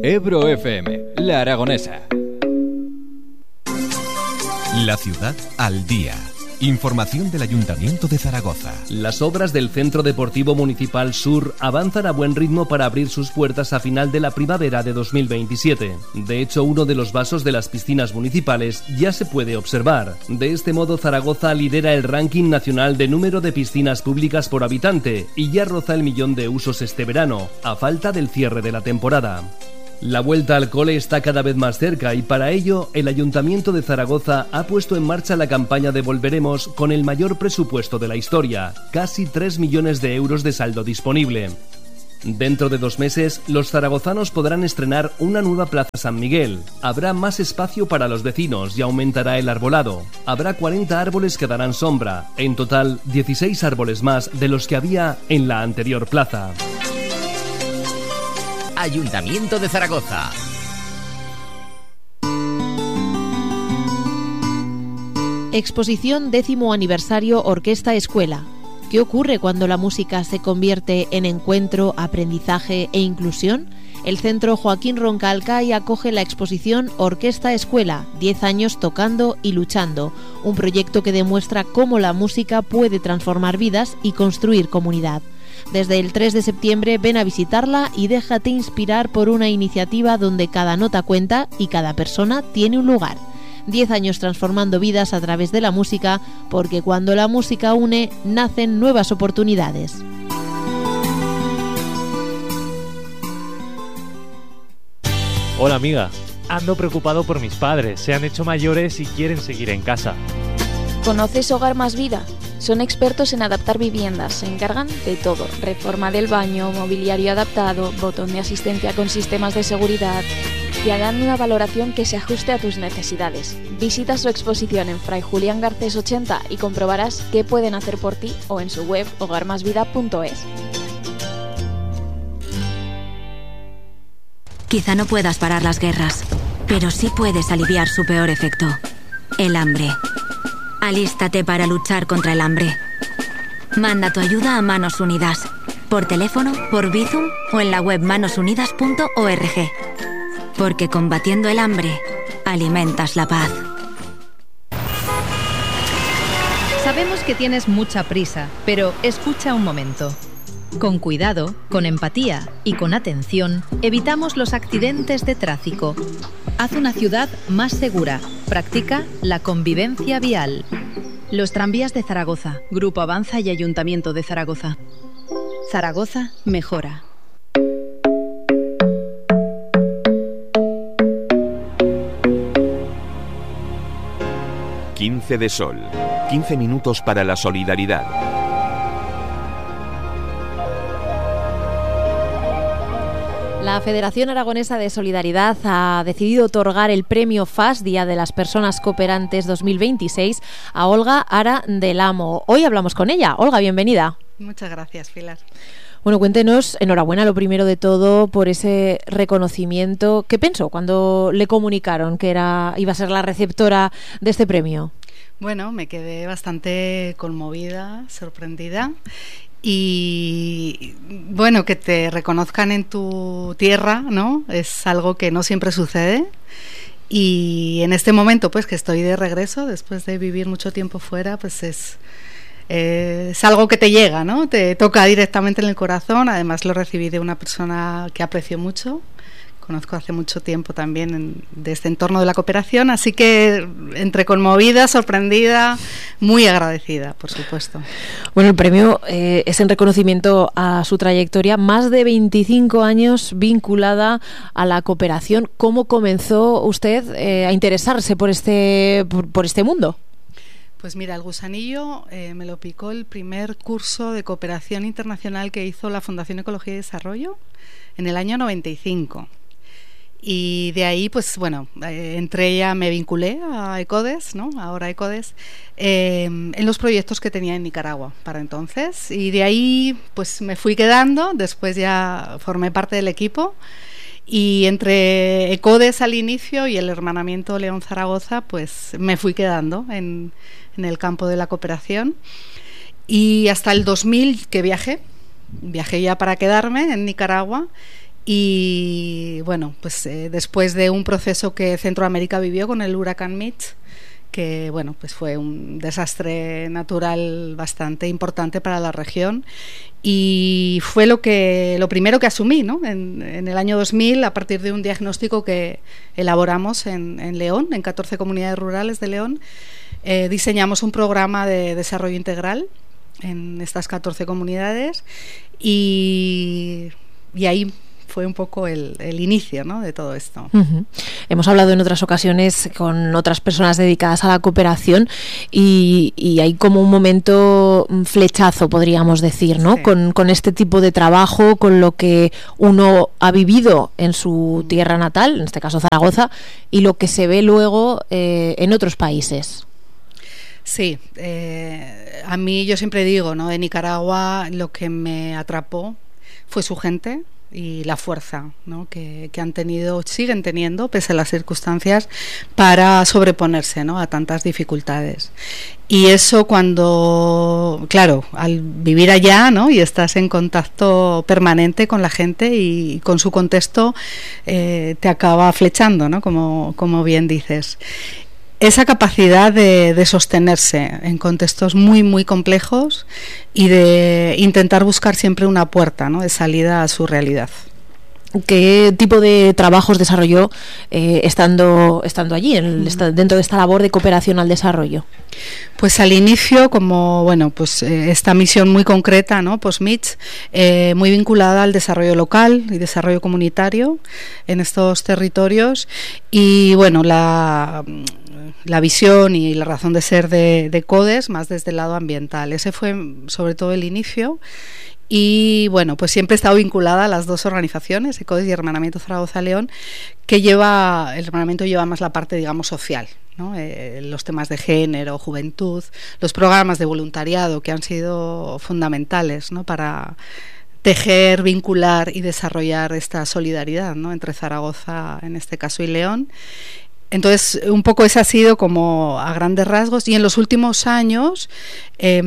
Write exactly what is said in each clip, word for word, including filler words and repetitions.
Ebro F M, La Aragonesa. La ciudad al día. Información del Ayuntamiento de Zaragoza. Las obras del Centro Deportivo Municipal Sur avanzan a buen ritmo para abrir sus puertas a final de la primavera de dos mil veintisiete. De hecho, uno de los vasos de las piscinas municipales ya se puede observar. De este modo, Zaragoza lidera el ranking nacional de número de piscinas públicas por habitante y ya roza el millón de usos este verano, a falta del cierre de la temporada. La vuelta al cole está cada vez más cerca y para ello el Ayuntamiento de Zaragoza ha puesto en marcha la campaña de Volveremos con el mayor presupuesto de la historia, casi tres millones de euros de saldo disponible. Dentro de dos meses, los zaragozanos podrán estrenar una nueva Plaza San Miguel. Habrá más espacio para los vecinos y aumentará el arbolado. Habrá cuarenta árboles que darán sombra, en total dieciséis árboles más de los que había en la anterior plaza. Ayuntamiento de Zaragoza. Exposición décimo aniversario Orquesta Escuela. ¿Qué ocurre cuando la música se convierte en encuentro, aprendizaje e inclusión? El Centro Joaquín Roncalcay acoge la exposición Orquesta Escuela, diez años tocando y luchando, un proyecto que demuestra cómo la música puede transformar vidas y construir comunidad. Desde el tres de septiembre ven a visitarla y déjate inspirar por una iniciativa donde cada nota cuenta y cada persona tiene un lugar. Diez años transformando vidas a través de la música, porque cuando la música une, nacen nuevas oportunidades. Hola amiga, ando preocupado por mis padres, se han hecho mayores y quieren seguir en casa. ¿Conoces Hogar Más Vida? Son expertos en adaptar viviendas, se encargan de todo, reforma del baño, mobiliario adaptado, botón de asistencia con sistemas de seguridad. Te harán una valoración que se ajuste a tus necesidades. Visita su exposición en Fray Julián Garcés ochenta y comprobarás qué pueden hacer por ti o en su web hogar más vida punto es. Quizá no puedas parar las guerras, pero sí puedes aliviar su peor efecto, el hambre. Alístate para luchar contra el hambre. Manda tu ayuda a Manos Unidas, por teléfono, por Bizum o en la web manos unidas punto org. Porque combatiendo el hambre, alimentas la paz. Sabemos que tienes mucha prisa, pero escucha un momento. Con cuidado, con empatía y con atención, evitamos los accidentes de tráfico. Haz una ciudad más segura. Practica la convivencia vial. Los tranvías de Zaragoza, Grupo Avanza y Ayuntamiento de Zaragoza. Zaragoza mejora. quince de Sol. quince minutos para la solidaridad. La Federación Aragonesa de Solidaridad ha decidido otorgar el premio F A S, Día de las Personas Cooperantes dos mil veintiséis, a Olga Ara del Amo. Hoy hablamos con ella. Olga, bienvenida. Muchas gracias, Pilar. Bueno, cuéntenos, enhorabuena lo primero de todo por ese reconocimiento. ¿Qué pensó cuando le comunicaron que era iba a ser la receptora de este premio? Bueno, me quedé bastante conmovida, sorprendida. Y bueno, que te reconozcan en tu tierra, ¿no? Es algo que no siempre sucede. Y en este momento, pues que estoy de regreso, después de vivir mucho tiempo fuera, pues es, eh, es algo que te llega, ¿no? Te toca directamente en el corazón. Además lo recibí de una persona que aprecio mucho. Conozco hace mucho tiempo también en, de este entorno de la cooperación, así que entre conmovida, sorprendida, muy agradecida, por supuesto. Bueno, el premio eh, es en reconocimiento a su trayectoria, más de veinticinco años vinculada a la cooperación. ¿Cómo comenzó usted eh, a interesarse por este, por, por este mundo? Pues mira, el gusanillo eh, me lo picó el primer curso de cooperación internacional que hizo la Fundación Ecología y Desarrollo en el año noventa y cinco. Y de ahí, pues bueno, eh, entre ella me vinculé a ECODES, ¿no? Ahora ECODES, eh, en los proyectos que tenía en Nicaragua para entonces. Y de ahí, pues me fui quedando, después ya formé parte del equipo. Y entre ECODES al inicio y el hermanamiento León Zaragoza, pues me fui quedando en, en el campo de la cooperación. Y hasta el dos mil que viajé, viajé ya para quedarme en Nicaragua. Y bueno, pues eh, después de un proceso que Centroamérica vivió con el huracán Mitch, que bueno, pues fue un desastre natural bastante importante para la región, y fue lo que lo primero que asumí, ¿no? En, en el año dos mil, a partir de un diagnóstico que elaboramos en, en León, en catorce comunidades rurales de León, eh, diseñamos un programa de desarrollo integral en estas catorce comunidades, y, y ahí fue un poco el, el inicio, ¿no?, de todo esto. Uh-huh. Hemos hablado en otras ocasiones con otras personas dedicadas a la cooperación y, y hay como un momento flechazo, podríamos decir, ¿no? Sí. Con, con este tipo de trabajo, con lo que uno ha vivido en su tierra natal, en este caso Zaragoza, y lo que se ve luego eh, en otros países. Sí, eh, a mí yo siempre digo, ¿no?, de Nicaragua lo que me atrapó fue su gente y la fuerza, ¿no?, que, que han tenido, siguen teniendo, pese a las circunstancias, para sobreponerse, ¿no?, a tantas dificultades. Y eso cuando, claro, al vivir allá, ¿no?, y estás en contacto permanente con la gente y con su contexto, eh, te acaba flechando, ¿no?, como, como bien dices. Esa capacidad de, de sostenerse en contextos muy muy complejos y de intentar buscar siempre una puerta, ¿no?, de salida a su realidad. ¿Qué tipo de trabajos desarrolló eh, estando estando allí, en el, mm. dentro de esta labor de cooperación al desarrollo? Pues al inicio, como bueno, pues eh, esta misión muy concreta, ¿no?, post-Mitch, eh, muy vinculada al desarrollo local y desarrollo comunitario en estos territorios, y bueno, la la visión y la razón de ser de, de CODES más desde el lado ambiental. Ese fue sobre todo el inicio. Y bueno, pues siempre he estado vinculada a las dos organizaciones, CODES y Hermanamiento Zaragoza León, que lleva, el hermanamiento lleva más la parte, digamos, social, ¿no? Eh, los temas de género, juventud, los programas de voluntariado que han sido fundamentales, ¿no?, para tejer, vincular y desarrollar esta solidaridad, ¿no?, entre Zaragoza, en este caso, y León. Entonces, un poco ese ha sido como a grandes rasgos, y en los últimos años, eh,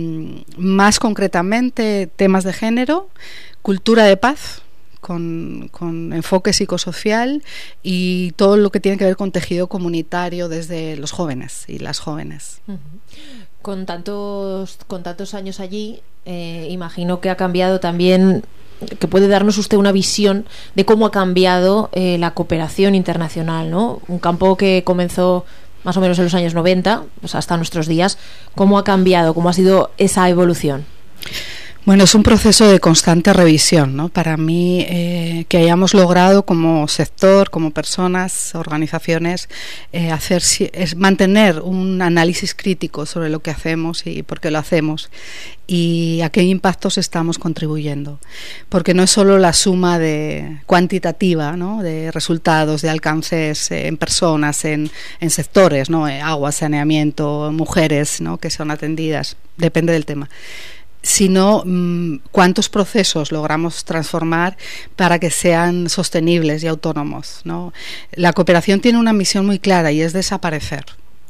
más concretamente, temas de género, cultura de paz, con, con enfoque psicosocial, y todo lo que tiene que ver con tejido comunitario desde los jóvenes y las jóvenes. Uh-huh. Con tantos, con tantos años allí, eh, imagino que ha cambiado también, que puede darnos usted una visión de cómo ha cambiado eh, la cooperación internacional, ¿no? Un campo que comenzó más o menos en los años noventa, pues hasta nuestros días. ¿Cómo ha cambiado? ¿Cómo ha sido esa evolución? Bueno, es un proceso de constante revisión, ¿no? Para mí, eh, que hayamos logrado como sector, como personas, organizaciones, eh, hacer, es mantener un análisis crítico sobre lo que hacemos y por qué lo hacemos y a qué impactos estamos contribuyendo, porque no es solo la suma de cuantitativa, ¿no?, de resultados, de alcances en personas, en, en sectores, ¿no?, agua, saneamiento, mujeres, ¿no?, que son atendidas, depende del tema, sino mmm, cuántos procesos logramos transformar para que sean sostenibles y autónomos, ¿no? La cooperación tiene una misión muy clara y es desaparecer,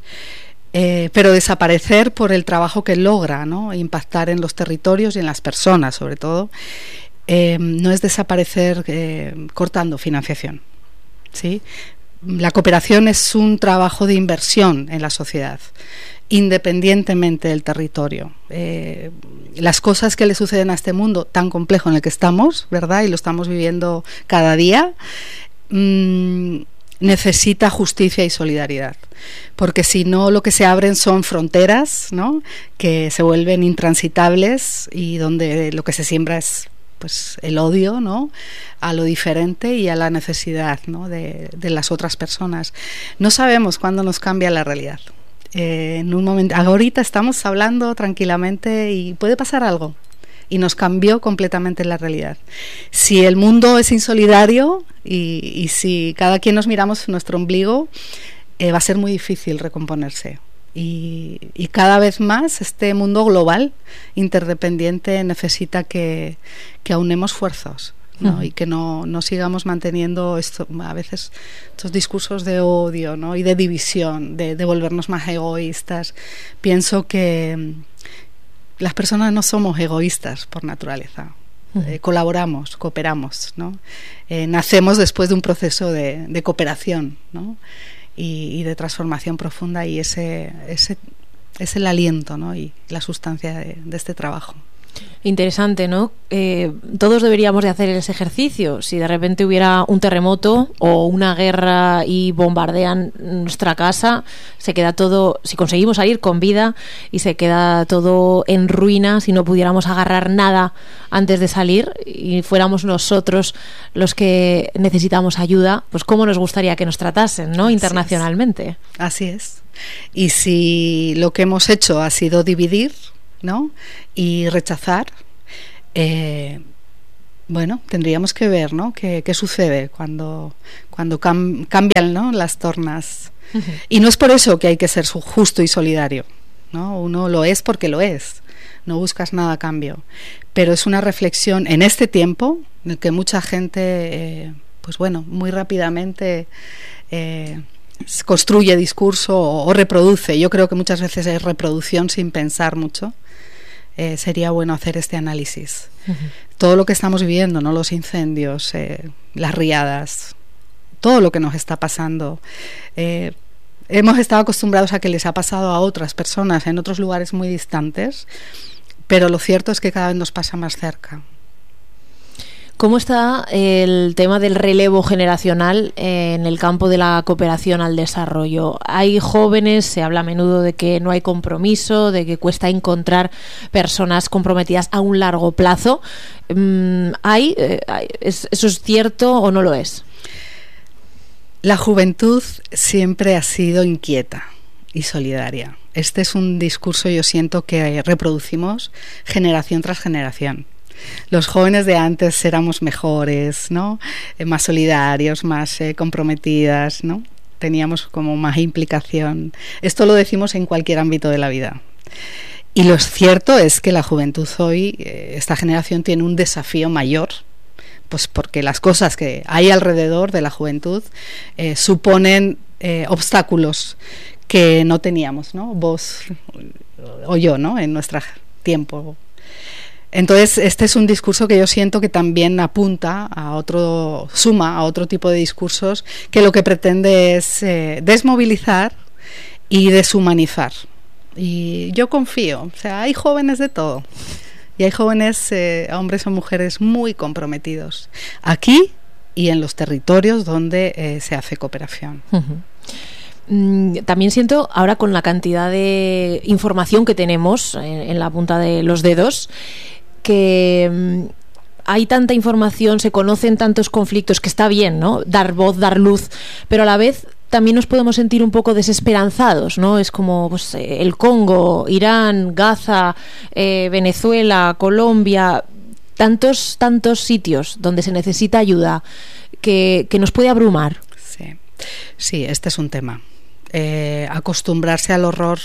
eh, pero desaparecer por el trabajo que logra, ¿no?, impactar en los territorios y en las personas, sobre todo. Eh, no es desaparecer eh, cortando financiación, ¿sí? La cooperación es un trabajo de inversión en la sociedad, independientemente del territorio. Eh, las cosas que le suceden a este mundo tan complejo en el que estamos, ¿verdad?, y lo estamos viviendo cada día, mmm, necesita justicia y solidaridad, porque si no, lo que se abren son fronteras, ¿no?, que se vuelven intransitables y donde lo que se siembra es, pues, el odio, ¿no?, a lo diferente y a la necesidad, ¿no?, de, de las otras personas. No sabemos cuándo nos cambia la realidad. Eh, en un momento, ahorita estamos hablando tranquilamente y puede pasar algo y nos cambió completamente la realidad. Si el mundo es insolidario y, y si cada quien nos miramos nuestro ombligo, eh, va a ser muy difícil recomponerse. Y, y cada vez más este mundo global, interdependiente, necesita que, que aunemos fuerzas, ¿no? Uh-huh. Y que no, no sigamos manteniendo esto, a veces estos discursos de odio, ¿no?, y de división, de, de volvernos más egoístas. Pienso que las personas no somos egoístas por naturaleza. eh, colaboramos, cooperamos, ¿no? Eh, nacemos después de un proceso de, de cooperación, ¿no? y, y de transformación profunda, y ese, ese es el aliento, ¿no? Y la sustancia de, de este trabajo. Interesante, ¿no? Eh, todos deberíamos de hacer ese ejercicio. Si de repente hubiera un terremoto o una guerra y bombardean nuestra casa, se queda todo, si conseguimos salir con vida y se queda todo en ruinas, si no pudiéramos agarrar nada antes de salir y fuéramos nosotros los que necesitamos ayuda, pues cómo nos gustaría que nos tratasen, ¿no? Internacionalmente. Así es. Y si lo que hemos hecho ha sido dividir, ¿no? y rechazar, eh, bueno, tendríamos que ver, ¿no? qué, qué sucede cuando, cuando cam- cambian, ¿no? las tornas. Uh-huh. Y no es por eso que hay que ser justo y solidario, ¿no? Uno lo es porque lo es, no buscas nada a cambio, pero es una reflexión en este tiempo en el que mucha gente, eh, pues bueno, muy rápidamente eh, construye discurso o, o reproduce. Yo creo que muchas veces es reproducción sin pensar mucho. Eh, sería bueno hacer este análisis. Uh-huh. Todo lo que estamos viviendo, ¿no? Los incendios, eh, las riadas, todo lo que nos está pasando. Eh, hemos estado acostumbrados a que les ha pasado a otras personas en otros lugares muy distantes, pero lo cierto es que cada vez nos pasa más cerca. ¿Cómo está el tema del relevo generacional en el campo de la cooperación al desarrollo? Hay jóvenes, se habla a menudo de que no hay compromiso, de que cuesta encontrar personas comprometidas a un largo plazo. ¿Hay, ¿Eso es cierto o no lo es? La juventud siempre ha sido inquieta y solidaria. Este es un discurso, yo siento, que reproducimos generación tras generación. Los jóvenes de antes éramos mejores, ¿no? Eh, más solidarios, más eh, comprometidas, ¿no? Teníamos como más implicación. Esto lo decimos en cualquier ámbito de la vida. Y lo cierto es que la juventud hoy, eh, esta generación tiene un desafío mayor, pues porque las cosas que hay alrededor de la juventud eh, suponen eh, obstáculos que no teníamos, ¿no? Vos o yo, ¿no? En nuestro tiempo. Entonces, este es un discurso que yo siento que también apunta a otro, suma a otro tipo de discursos que lo que pretende es eh, desmovilizar y deshumanizar. Y yo confío, o sea, hay jóvenes de todo. Y hay jóvenes, eh, hombres o mujeres, muy comprometidos, aquí y en los territorios donde eh, se hace cooperación. Uh-huh. También siento, ahora con la cantidad de información que tenemos en, en la punta de los dedos, que um, hay tanta información, se conocen tantos conflictos, que está bien, ¿no? Dar voz, dar luz, pero a la vez también nos podemos sentir un poco desesperanzados, ¿no? Es como pues, el Congo, Irán, Gaza, eh, Venezuela, Colombia, tantos, tantos sitios donde se necesita ayuda que, que nos puede abrumar. Sí, sí, este es un tema. Eh, acostumbrarse al horror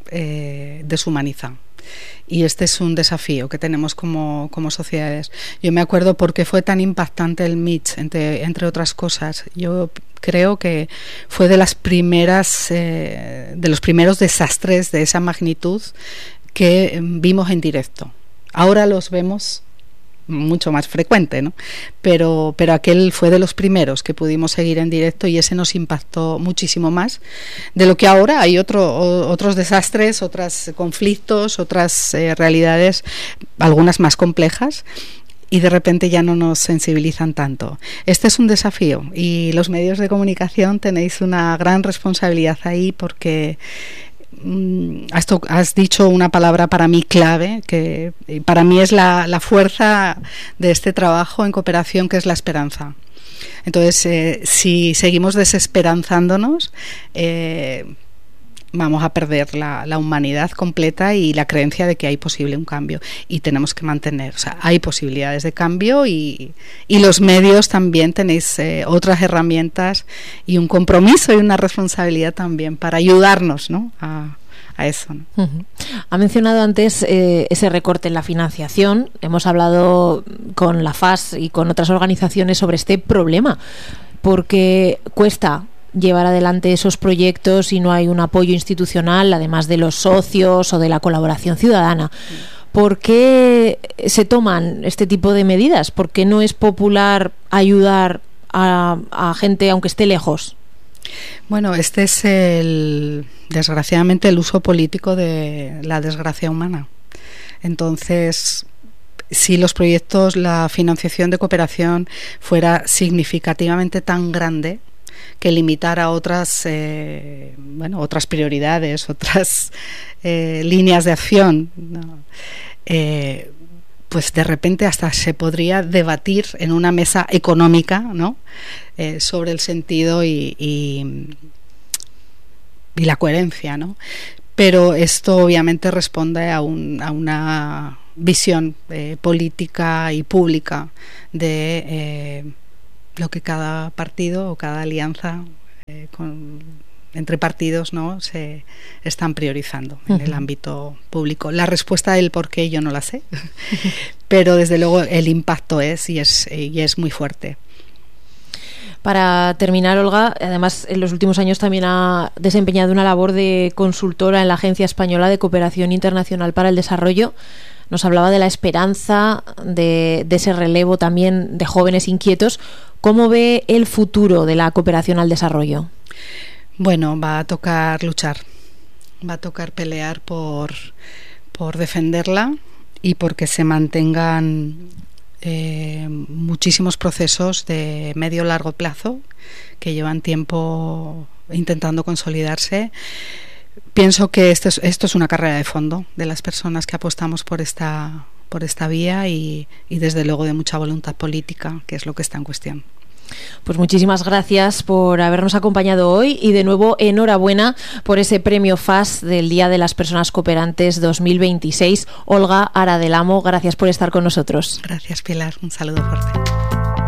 eh, deshumaniza. Y este es un desafío que tenemos como, como sociedades. Yo me acuerdo por qué fue tan impactante el Mitch, entre, entre otras cosas. Yo creo que fue de las primeras, eh, de los primeros desastres de esa magnitud que vimos en directo. Ahora los vemos mucho más frecuente, ¿no? Pero, pero aquel fue de los primeros que pudimos seguir en directo y ese nos impactó muchísimo más de lo que ahora hay otro, otros desastres, otros conflictos, otras eh, realidades, algunas más complejas, y de repente ya no nos sensibilizan tanto. Este es un desafío y los medios de comunicación tenéis una gran responsabilidad ahí porque Has, to- has dicho una palabra para mí clave, que para mí es la, la fuerza de este trabajo en cooperación, que es la esperanza. Entonces, eh, si seguimos desesperanzándonos, eh, vamos a perder la, la humanidad completa y la creencia de que hay posible un cambio. Y tenemos que mantener, o sea, hay posibilidades de cambio y, y los medios también tenéis eh, otras herramientas y un compromiso y una responsabilidad también para ayudarnos, ¿no? a, a eso, ¿no? Uh-huh. Ha mencionado antes eh, ese recorte en la financiación. Hemos hablado con la F A S y con otras organizaciones sobre este problema, porque cuesta llevar adelante esos proyectos si no hay un apoyo institucional, además de los socios o de la colaboración ciudadana. ¿Por qué se toman este tipo de medidas? ¿Por qué no es popular ayudar a, a gente aunque esté lejos? Bueno, este es el, desgraciadamente, el uso político de la desgracia humana. Entonces, si los proyectos, la financiación de cooperación fuera significativamente tan grande que limitara otras, eh, bueno, otras prioridades, otras eh, líneas de acción, ¿no? eh, pues de repente hasta se podría debatir en una mesa económica, ¿no? eh, sobre el sentido y, y, y la coherencia, ¿no? Pero esto obviamente responde a, un, a una visión eh, política y pública de eh, lo que cada partido o cada alianza eh, con, entre partidos, ¿no? se están priorizando en uh-huh. el ámbito público. La respuesta del por qué yo no la sé, pero desde luego el impacto es y es, y es muy fuerte. Para terminar, Olga, además en los últimos años también ha desempeñado una labor de consultora en la Agencia Española de Cooperación Internacional para el Desarrollo. Nos hablaba de la esperanza, de, de ese relevo también de jóvenes inquietos. ¿Cómo ve el futuro de la cooperación al desarrollo? Bueno, va a tocar luchar, va a tocar pelear por, por defenderla y porque se mantengan eh, muchísimos procesos de medio largo plazo que llevan tiempo intentando consolidarse. Pienso que esto es, esto es una carrera de fondo de las personas que apostamos por esta, por esta vía y, y desde luego de mucha voluntad política, que es lo que está en cuestión. Pues muchísimas gracias por habernos acompañado hoy y de nuevo enhorabuena por ese premio F A S del Día de las Personas Cooperantes dos mil veintiséis. Olga Ara del Amo, gracias por estar con nosotros. Gracias, Pilar. Un saludo fuerte.